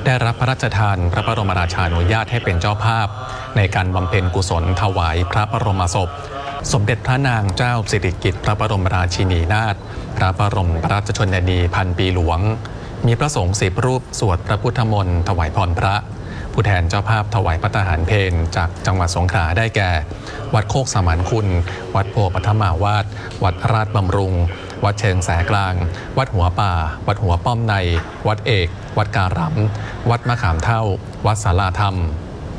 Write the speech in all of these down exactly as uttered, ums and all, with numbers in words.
ได้รับพระราชทานพระบรมราชานุญาตให้เป็นเจ้าภาพในการบำเพ็ญกุศลถวายพระบรมศพสมเด็จพระนางเจ้าสิริกิติ์พระบรมราชินีนาถพระบรมราชชนนีพันปีหลวงมีพระสงฆ์สิบรูปสวดพระพุทธมนต์ถวายพรพระผู้แทนเจ้าภาพถวายภัตตาหารเพลจากจังหวัดสงขลาได้แก่วัดโคกสมานคุณวัดโพปฐมาวาสวัดราชบำรุงวัดเชิงแสกลางวัดหัวป่าวัดหัวป้อมในวัดเอกวัดการัมวัดมะขามเท่าวัดศาลาธรรม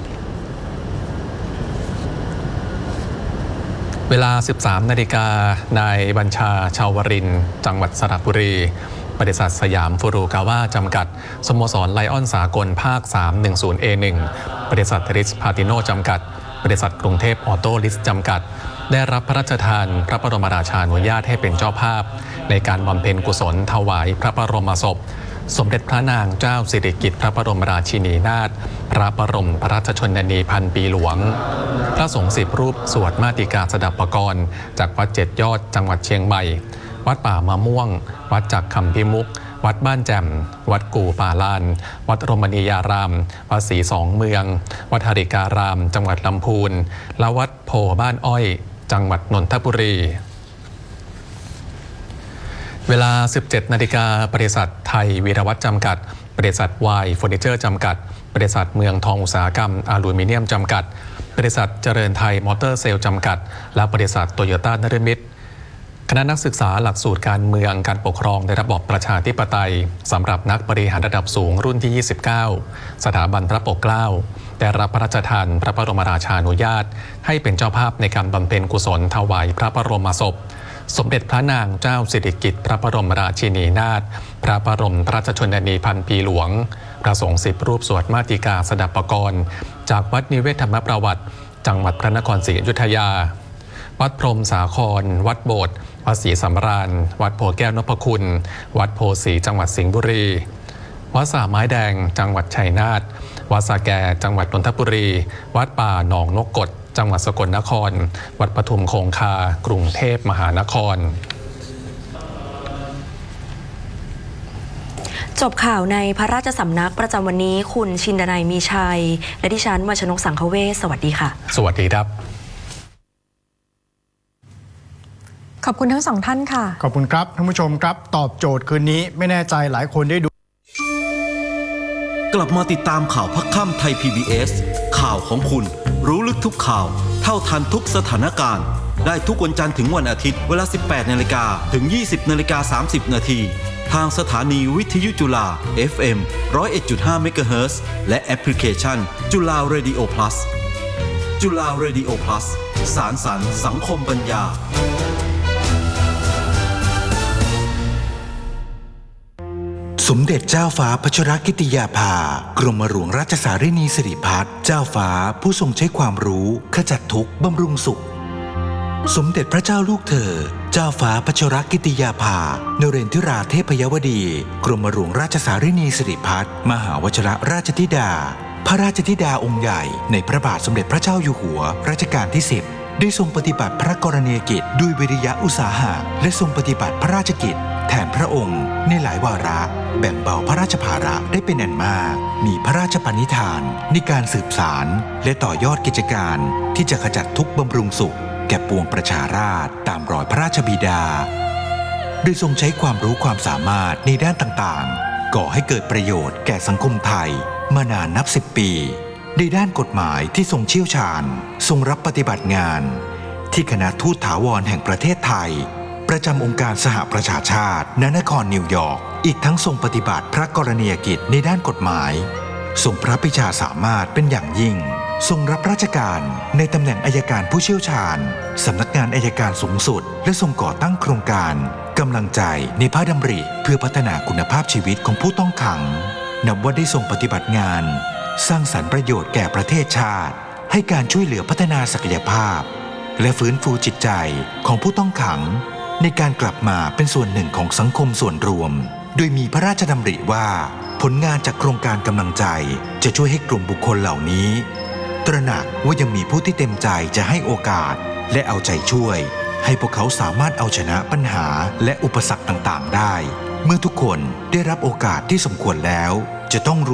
เวลา สิบสามนาฬิกานายบัญชาชาวรินทร์จังหวัดสระบุรีบริษัทสยามฟูรุกาวะจำกัดสโมสรไลออนสากลภาค สามหนึ่งศูนย์ เอ หนึ่ง บริษัทริสพาติโนจำกัดบริษัทกรุงเทพออโต้ลิสจำกัดได้รับพระราชทานพระบรมราชานุญาตให้เป็นเจ้าภาพในการบำเพ็ญกุศลถวายพระบรมศพสมเด็จพระนางเจ้าสิริกิติ์พระบรมราชินีนาถพระบรมราชชนนีพันปีหลวงพระสงฆ์สิบรูปสวดมาติกาสดับปกรณ์จากวัดเจ็ดยอดจังหวัดเชียงใหม่วัดป่ามะม่วงวัดจักคำพิมุกวัดบ้านแจ่มวัดกู่ป่าลานวัดรมณียารามวัดศรีสองเมืองวัดหริการามจังหวัดลำพูนและวัดโพบ้านอ้อยจังหวัดนนทบุรีเวลา สิบเจ็ดนาฬิกาบริษัทไทยวีรวัฒน์จำกัดบริษัทวายเฟอร์นิเจอร์จำกัดบริษัทเมืองทองอุตสาหกรรมอลูมิเนียมจำกัดบริษัทเจริญไทยมอเตอร์เซลล์จำกัดและบริษัทโตโยต้านฤมิตคณะนักศึกษาหลักสูตรการเมืองการปกครองในระบอบประชาธิปไตยสำหรับนักบริหารระดับสูงรุ่นที่ ยี่สิบเก้า สถาบันพระปกเกล้าได้รับพระราชทานพระบรมราชานุญาตให้เป็นเจ้าภาพในการบำเพ็ญกุศลถวายพระบรมศพสมเด็จพระนางเจ้าสิริกิติ์พระบรมราชินีนาถพระบรมราชชนนีพันปีหลวงพระสงฆ์สิบรูปสวดมาติกาสดับปกรณ์จากวัดนิเวศธรรมประวัติจังหวัดพระนครศรีอยุธยาวัดพรหมสาครวัดโบสถ์วัดศรีสำราญวัดโพแก้วนพคุณวัดโพสีจังหวัดสิงห์บุรีวัดสาไม้แดงจังหวัดชัยนาทวัดสาแกจังหวัดนนทบุรีวัดป่าหนองนกกดจังหวัดสกลนครวัดปทุมคงคากรุงเทพมหานครจบข่าวในพระราชสำนักประจำวันนี้คุณชินดนัยมีชัยและดิฉันวัชนกสังฆเวชสวัสดีค่ะสวัสดีครับขอบคุณทั้งสองท่านค่ะขอบคุณครับท่านผู้ชมครับตอบโจทย์คืนนี้ไม่แน่ใจหลายคนได้ดูกลับมาติดตามข่าวพักค่ำไทย พี บี เอส ข่าวของคุณรู้ลึกทุกข่าวเท่าทันทุกสถานการณ์ได้ทุกวันจันทร์ถึงวันอาทิตย์เวลา สิบแปดนาฬิกา ถึง ยี่สิบนาฬิกาสามสิบนาทีทางสถานีวิทยุจุฬา เอฟ เอ็ม หนึ่งศูนย์เอ็ดจุดห้า เมกะเฮิรตซ์ และแอปพลิเคชันจุฬา Radio Plus จุฬา Radio Plus สารสรรค์สังคมปัญญาสมเด็จเจ้าฟ้าพัชรกิติยาภากรมหลวงราชสารินีสิริพัฒน์เจ้าฟ้าผู้ทรงใช้ความรู้ขจัดทุกข์บำรุงสุขสมเด็จพระเจ้าลูกเธอเจ้าฟ้าพัชรกิติยาภานเรนทิราเทพยวดีกรมหลวงราชสารินีสิริพัฒน์มหาวชิรราชธิดาพระราชธิดาองค์ใหญ่ในพระบาทสมเด็จพระเจ้าอยู่หัวรัชกาลที่สิบได้ทรงปฏิบัติพระกรณียกิจด้วยวิริยะอุตสาหะและทรงปฏิบัติพระราชกิจแทนพระองค์ในหลายวาระแบ่งเบาพระราชภาระได้เป็นอันมากมีพระราชปณิธานในการสืบสารและต่อยอดกิจการที่จะขจัดทุกข์บำรุงสุขแก่ปวงประชาราษฎร์ตามรอยพระราชบิดาโดยทรงใช้ความรู้ความสามารถในด้านต่างๆก่อให้เกิดประโยชน์แก่สังคมไทยมานานนับสิบปีในด้านกฎหมายที่ทรงเชี่ยวชาญทรงรับปฏิบัติงานที่คณะทูตถาวรแห่งประเทศไทยประจำองค์การสหประชาชาติณนครนิวยอร์กอีกทั้งทรงปฏิบัติพระกรณียกิจในด้านกฎหมายทรงพระปรีชาสามารถเป็นอย่างยิ่งทรงรับราชการในตำแหน่งอัยการผู้เชี่ยวชาญสำนักงานอัยการสูงสุดและทรงก่อตั้งโครงการกำลังใจในพระดำริเพื่อพัฒนาคุณภาพชีวิตของผู้ต้องขังนับว่าได้ทรงปฏิบัติงานสร้างสรรค์ประโยชน์แก่ประเทศชาติให้การช่วยเหลือพัฒนาศักยภาพและฟื้นฟูจิตใจของผู้ต้องขังในการกลับมาเป็นส่วนหนึ่งของสังคมส่วนรวมโดยมีพระราชดำริว่าผลงานจากโครงการกำลังใจจะช่วยให้กลุ่มบุคคลเหล่านี้ตระหนักว่ายังมีผู้ที่เต็มใจจะให้โอกาสและเอาใจช่วยให้พวกเขาสามารถเอาชนะปัญหาและอุปสรรคต่างๆได้เมื่อทุกคนได้รับโอกาสที่สมควรแล้วจะต้องรู้